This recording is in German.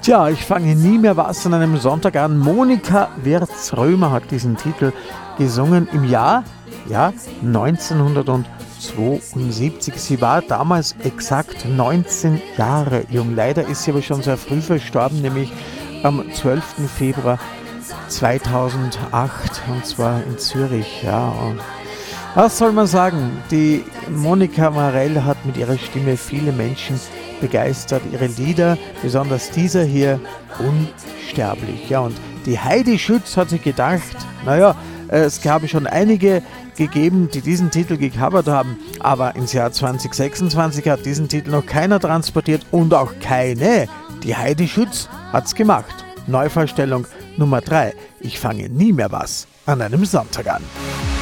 Tja, ich fange nie mehr was an einem Sonntag an. Monika Wirtz-Römer hat diesen Titel gesungen im Jahr 1972. Sie war damals exakt 19 Jahre jung. Leider ist sie aber schon sehr früh verstorben, nämlich am 12. Februar 2008, und zwar in Zürich. Ja, und was soll man sagen? Die Monika Marell hat mit ihrer Stimme viele Menschen begeistert. Ihre Lieder, besonders dieser hier, unsterblich. Ja, und die Heidi Schütz hat sich gedacht, es habe schon einige gegeben, die diesen Titel gecovert haben, aber ins Jahr 2026 hat diesen Titel noch keiner transportiert und auch keine. Die Heidi Schütz hat's gemacht. Neuvorstellung Nummer 3. Ich fange nie mehr was an einem Sonntag an.